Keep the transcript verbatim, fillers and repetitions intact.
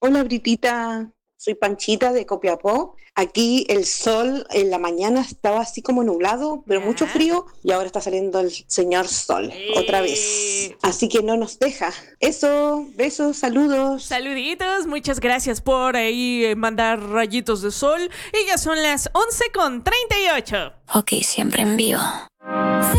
Hola Britita, soy Panchita de Copiapó. Aquí el sol en la mañana estaba así como nublado, pero mucho Ya. frío y ahora está saliendo el señor sol otra vez. Eh, Así que no nos deja. Eso, besos, saludos. Saluditos, muchas gracias por ahí eh, mandar rayitos de sol. Y ya son las once con treinta y ocho. Ok, siempre en vivo.